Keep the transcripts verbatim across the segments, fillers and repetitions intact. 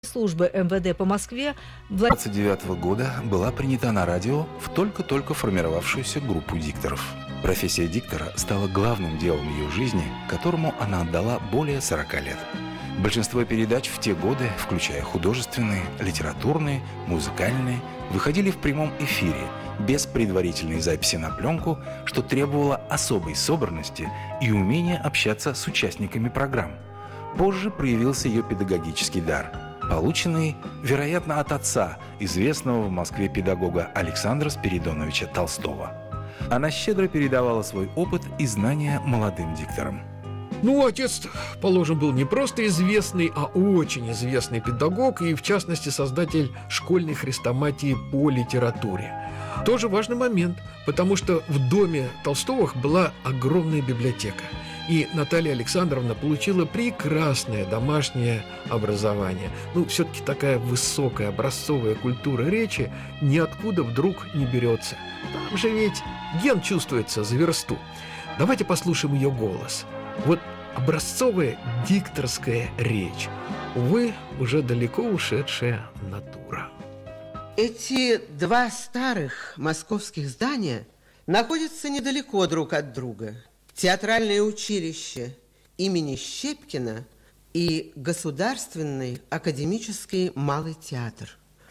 службы эм вэ дэ по Москве Влад... двадцать девятого года была принята на радио в только-только формировавшуюся группу дикторов. Профессия диктора стала главным делом ее жизни, которому она отдала более сорока лет. Большинство передач в те годы, включая художественные, литературные, музыкальные, выходили в прямом эфире, без предварительной записи на пленку, что требовало особой собранности и умения общаться с участниками программ. Позже проявился ее педагогический дар, полученный, вероятно, от отца, известного в Москве педагога Александра Спиридоновича Толстого. Она щедро передавала свой опыт и знания молодым дикторам. Ну, отец, положим, был не просто известный, а очень известный педагог и, в частности, создатель школьной хрестоматии по литературе. Тоже важный момент, потому что в доме Толстовых была огромная библиотека. И Наталья Александровна получила прекрасное домашнее образование. Ну, все-таки такая высокая образцовая культура речи ниоткуда вдруг не берется. Там же ведь ген чувствуется за версту. Давайте послушаем ее голос. Вот образцовая дикторская речь. Увы, уже далеко ушедшая натура. Эти два старых московских здания находятся недалеко друг от друга. Театральное училище имени Щепкина и Государственный академический малый театр.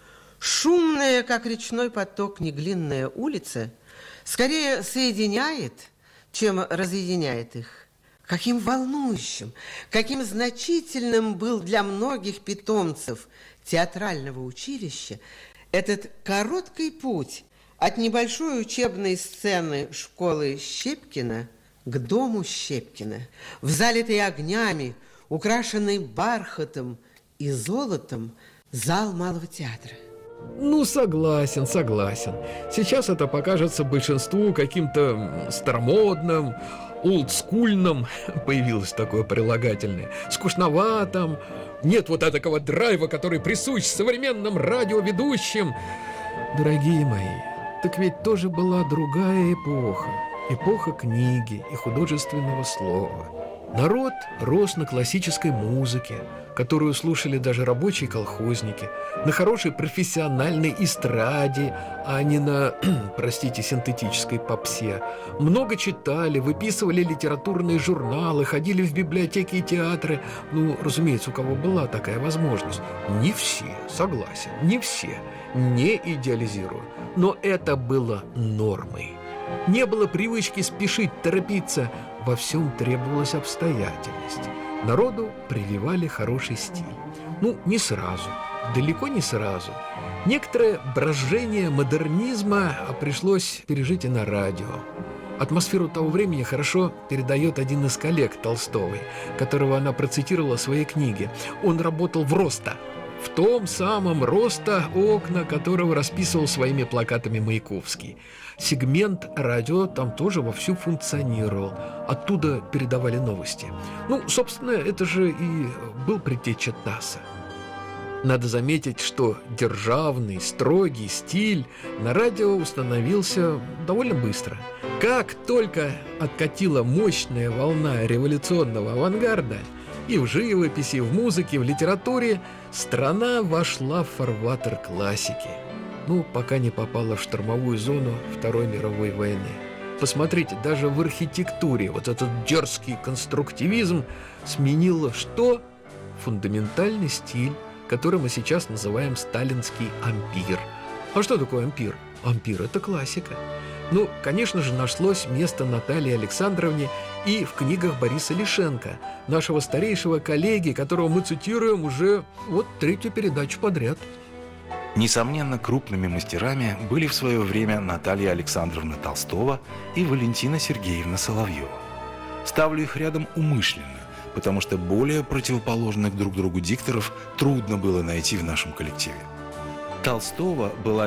Шумная, как речной поток, Неглинная улица скорее соединяет, чем разъединяет их. Каким волнующим, каким значительным был для многих питомцев театрального училища этот короткий путь от небольшой учебной сцены школы Щепкина к дому Щепкина, в залитый огнями, украшенный бархатом и золотом зал Малого театра. Ну, согласен, согласен. Сейчас это покажется большинству каким-то старомодным, олдскульным, появилось такое прилагательное, скучноватым. Нет вот такого драйва, который присущ современным радиоведущим. Дорогие мои, так ведь тоже была другая эпоха. Эпоха книги и художественного слова. Народ рос на классической музыке, которую слушали даже рабочие колхозники, на хорошей профессиональной эстраде, а не на, простите, синтетической попсе. Много читали, выписывали литературные журналы, ходили в библиотеки и театры. Ну, разумеется, у кого была такая возможность. Не все, согласен, не все, не идеализирую. Но это было нормой. Не было привычки спешить, торопиться. Во всем требовалась обстоятельность. Народу прививали хороший стиль. Ну, не сразу, далеко не сразу. Некоторое брожение модернизма пришлось пережить и на радио. Атмосферу того времени хорошо передает один из коллег Толстовой, которого она процитировала в своей книге. Он работал в «Роста», в том самом «Роста», окна которого расписывал своими плакатами Маяковский. Сегмент радио там тоже вовсю функционировал. Оттуда передавали новости. Ну, собственно, это же и был предтеча ТАССа. Надо заметить, что державный, строгий стиль на радио установился довольно быстро. Как только откатила мощная волна революционного авангарда, и в живописи, и в музыке, и в литературе страна вошла в фарватер классики. Ну, пока не попала в штормовую зону Второй мировой войны. Посмотрите, даже в архитектуре вот этот дерзкий конструктивизм сменил что? Фундаментальный стиль, который мы сейчас называем сталинский ампир. А что такое ампир? Ампир – это классика. Ну, конечно же, нашлось место Наталье Александровне и в книгах Бориса Лишенко, нашего старейшего коллеги, которого мы цитируем уже вот третью передачу подряд. Несомненно, крупными мастерами были в свое время Наталья Александровна Толстова и Валентина Сергеевна Соловьева. Ставлю их рядом умышленно, потому что более противоположных друг другу дикторов трудно было найти в нашем коллективе. Толстова была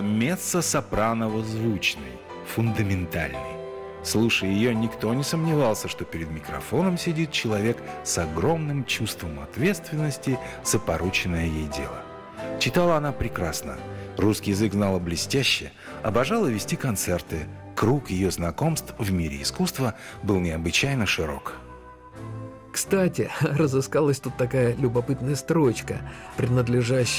меццо-сопрано-звучной, фундаментальной. Слушая ее, никто не сомневался, что перед микрофоном сидит человек с огромным чувством ответственности за порученное ей дело. Читала она прекрасно, русский язык знала блестяще, обожала вести концерты. Круг ее знакомств в мире искусства был необычайно широк. Кстати, разыскалась тут такая любопытная строчка, принадлежащая